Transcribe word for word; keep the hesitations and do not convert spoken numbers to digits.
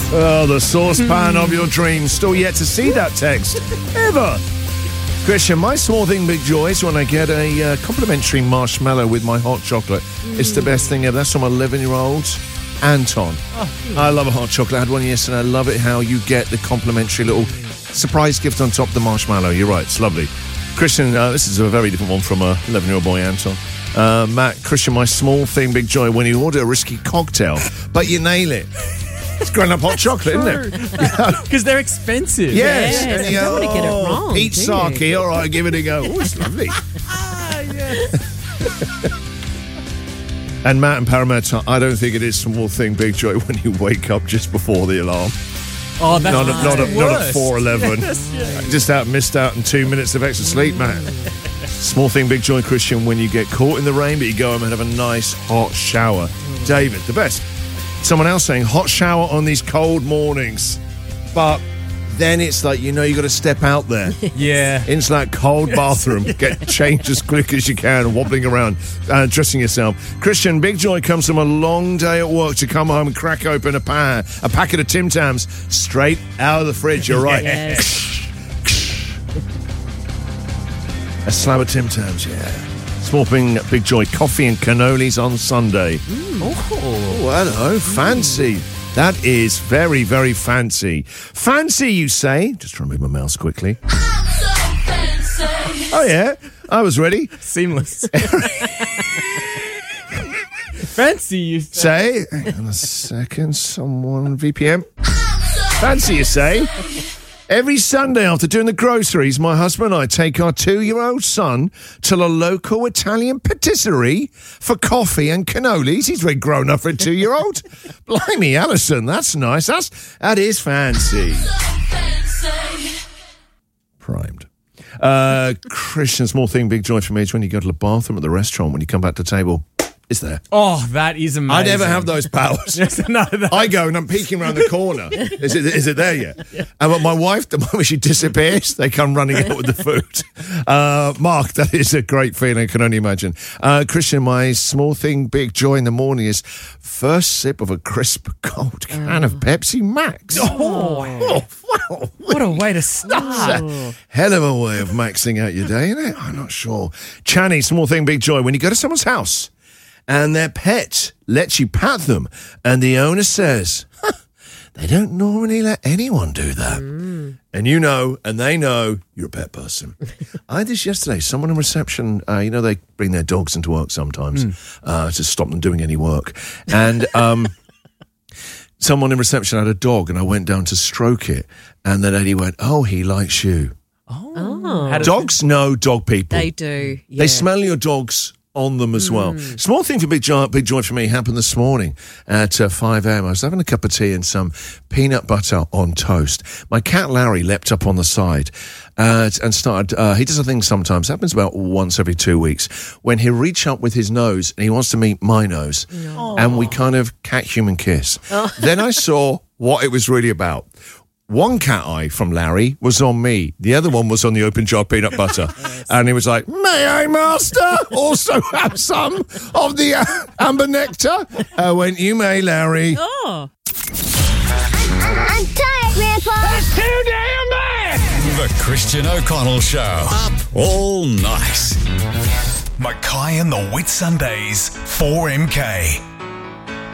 Oh, the saucepan of your dreams. Still yet to see that text. Ever. Christian, my small thing, big joy is when I get a uh, complimentary marshmallow with my hot chocolate. Mm. It's the best thing ever. That's from eleven-year-old Anton. Oh, I love a hot chocolate. I had one yesterday. I love it how you get the complimentary little surprise gift on top of the marshmallow. You're right. It's lovely. Christian, uh, this is a very different one from a eleven-year-old boy, Anton. Uh, Matt, Christian, my small thing, big joy, when you order a risky cocktail, but you nail it. It's grown up hot chocolate, isn't it? Because they're expensive. Yes. yes. And You don't want to get it wrong. Pete Saki, all right, give it a go. Oh, it's lovely. Ah, yes. And Matt and Parramatta, I don't think it is small thing, big joy, when you wake up just before the alarm. Oh, that's not, at, not, at, not at four eleven. Yes, yeah. Just out, missed out on two minutes of extra sleep, man. Small thing, big joy, Christian, when you get caught in the rain, but you go home and have a nice hot shower. Mm. David, the best. Someone else saying, hot shower on these cold mornings. But then it's like, you know, you got to step out there. Yeah. Into that cold bathroom. Get changed as quick as you can, wobbling around, uh, dressing yourself. Christian, big joy comes from a long day at work to come home and crack open a, pan, a packet of Tim Tams straight out of the fridge. You're right. Yes. A slab of Tim Tams, yeah. Small thing, big joy, coffee and cannolis on Sunday. Mm. Oh, hello, fancy. That is very, very fancy. Fancy, you say? Just trying to move my mouse quickly. I'm so fancy. Oh, yeah, I was ready. Seamless. Fancy, you say. Say, hang on a second, someone, V P M. Fancy, you say? Every Sunday after doing the groceries, my husband and I take our two-year-old son to the local Italian patisserie for coffee and cannolis. He's very grown up for a two-year-old. Blimey, Alison, that's nice. That's, that is fancy. Primed. Uh, Christian, small thing, big joy for me is when you go to the bathroom at the restaurant, when you come back to the table, it's there. Oh, that is amazing. I never have those powers. Yes, no, that... I go and I'm peeking around the corner. Is it is it there yet? Yeah. And my wife, the moment she disappears, they come running out with the food. Uh, Mark, that is a great feeling, I can only imagine. Uh, Christian, my small thing, big joy in the morning is first sip of a crisp, cold can of Pepsi Max. Oh, oh wow. What a way to start. That's a hell of a way of maxing out your day, isn't it? I'm not sure. Channy, small thing, big joy. When you go to someone's house, and their pet lets you pat them, and the owner says, huh, they don't normally let anyone do that. Mm. And you know, and they know, you're a pet person. I had this yesterday. Someone in reception, uh, you know, they bring their dogs into work sometimes mm. uh, to stop them doing any work. And um, someone in reception had a dog, and I went down to stroke it, and the lady went, oh, he likes you. Oh. oh. Dogs know dog people. They do. Yeah. They smell your dogs on them as well. Mm. Small thing for big joy, big joy for me happened this morning at uh, five a.m. I was having a cup of tea and some peanut butter on toast. My cat Larry leapt up on the side uh, and started, uh, he does a thing sometimes, happens about once every two weeks, when he'll reach up with his nose and he wants to meet my nose. No. And we kind of cat-human kiss. Oh. Then I saw what it was really about. One cat eye from Larry was on me. The other one was on the open jar peanut butter. Yes. And he was like, may I, master, also have some of the uh, amber nectar? I went, you may, Larry. Oh. I'm, I'm tired, Grandpa. That's too damn bad. The Christian O'Connell Show. Up all night. Mackay and the Whitsundays, four M K.